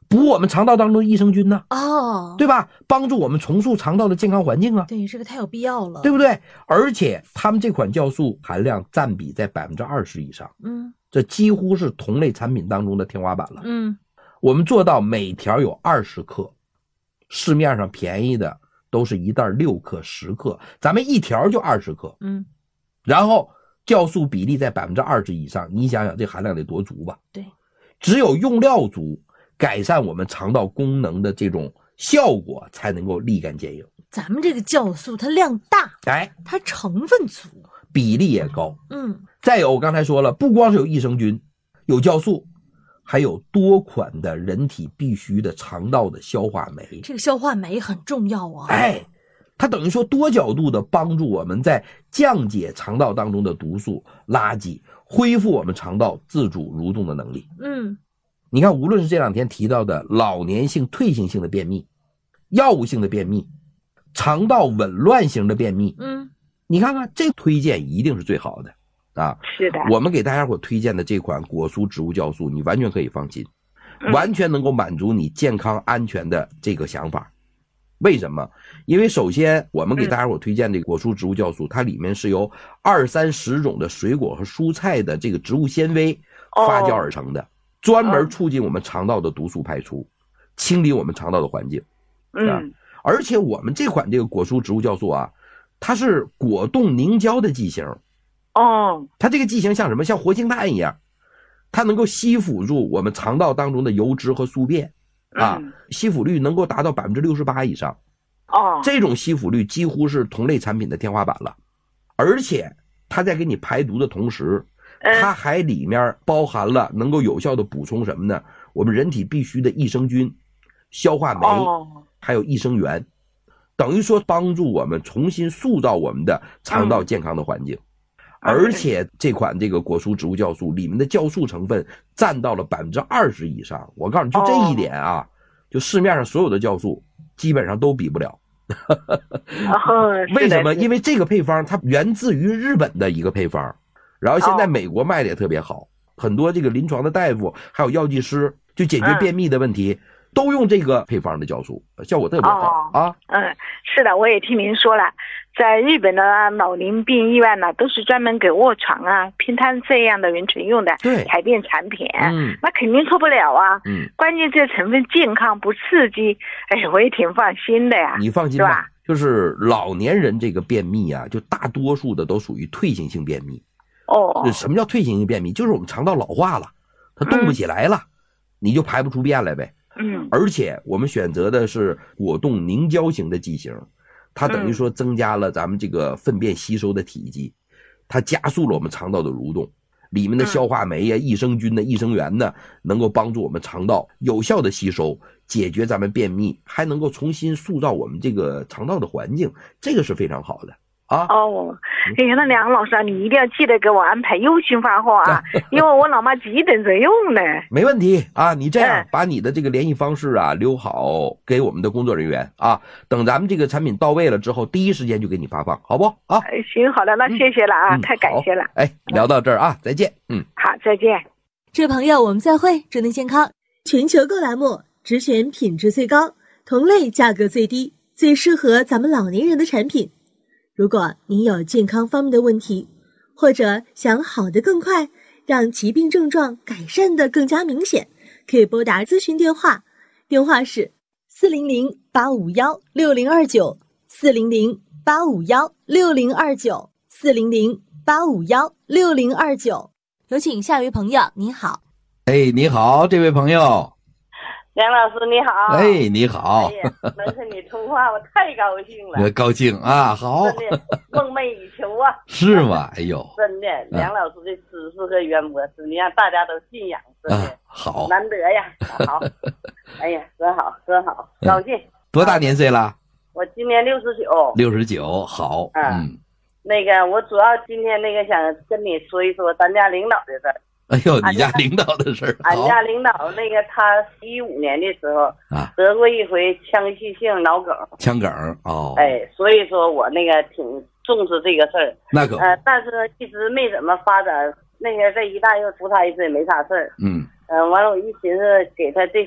补我们肠道当中的益生菌呢， 对吧？帮助我们重塑肠道的健康环境啊。 对，这个太有必要了， 对不对？而且他们这款酵素含量占比在20%以上，这几乎是同类产品当中的天花板了。我们做到每条有20克，市面上便宜的都是一袋6克、10克，咱们一条就20克。然后酵素比例在20%以上，你想想这含量得多足吧？ 对， 只有用料足，改善我们肠道功能的这种效果才能够立竿见影。 咱们这个酵素它量大，它成分足， 比例也高。再有我刚才说了，不光是有益生菌，有酵素，还有多款的人体必须的肠道的消化酶。 这个消化酶很重要啊。 它等于说多角度的帮助我们在降解肠道当中的毒素垃圾，恢复我们肠道自主蠕动的能力。你看，无论是这两天提到的老年性退行性的便秘、药物性的便秘、肠道紊乱型的便秘，你看看这推荐一定是最好的啊！ 是的， 我们给大家伙推荐的这款果蔬植物酵素，你完全可以放心，完全能够满足你健康安全的这个想法。为什么？因为首先我们给大家伙推荐这个果蔬植物酵素，它里面是由20-30种的水果和蔬菜的这个植物纤维发酵而成的，专门促进我们肠道的毒素排出，清理我们肠道的环境。而且我们这款这个果蔬植物酵素啊，它是果冻凝胶的剂型。它这个剂型像什么？像活性炭一样，它能够吸附住我们肠道当中的油脂和宿便吸附率能够达到68%以上。这种吸附率几乎是同类产品的天花板了。而且它在给你排毒的同时，它还里面包含了能够有效的补充什么呢？我们人体必须的益生菌、消化酶，还有益生元，等于说帮助我们重新塑造我们的肠道健康的环境。而且这款这个果蔬植物酵素里面的酵素成分占到了20%以上，我告诉你，就这一点啊，就市面上所有的酵素基本上都比不了。为什么？因为这个配方它源自于日本的一个配方，然后现在美国卖的也特别好，很多这个临床的大夫还有药剂师就解决便秘的问题，都用这个配方的酵素，效果特别好是的，我也听您说了，在日本的老龄病医院呢，都是专门给卧床啊、偏瘫这样的人群用的排便产品。那肯定错不了啊。关键这成分健康不刺激，我也挺放心的呀。 你放心吧，就是老年人这个便秘啊，就大多数的都属于退行性便秘。什么叫退行性便秘？就是我们肠道老化了，它动不起来了，你就排不出便来呗。而且我们选择的是果冻凝胶型的剂型，它等于说增加了咱们这个粪便吸收的体积，它加速了我们肠道的蠕动，里面的消化酶益生菌益生元呢，能够帮助我们肠道有效的吸收，解决咱们便秘，还能够重新塑造我们这个肠道的环境，这个是非常好的。 那梁老师啊，你一定要记得给我安排优先发货啊，因为我老妈急等着用呢。 没问题啊，你这样把你的这个联系方式啊留好给我们的工作人员啊，等咱们这个产品到位了之后，第一时间就给你发放，好不啊？ 行，好的，那谢谢了啊，太感谢了。 聊到这儿啊，再见。 好，再见。 这位朋友，我们再会，祝您健康。全球购栏目只选品质最高、同类价格最低、最适合咱们老年人的产品。如果您有健康方面的问题，或者想好得更快，让疾病症状改善得更加明显，可以拨打咨询电话，电话是400-851-6029 400-851-6029 400-851-6029。有请下一位朋友，你好。 你好，这位朋友。 梁老师你好。 你好。 能和你通话我太高兴了。 高兴啊，好。 真的梦寐以求啊。 是吗？真的，梁老师的知识和渊博是你让大家都信仰，真的好难得呀。好。真好，高兴。 多大年岁了？ 我今年69。 69，好。 那个我主要今天想跟你说一说咱家领导的事儿。 你家领导的事儿。 俺家领导他15年的时候得过一回腔隙性脑梗。 腔梗所以说我挺重视这个事儿。 那可但是一直没怎么发展，这一大又出他一次也没啥事儿。完了我一寻思给他这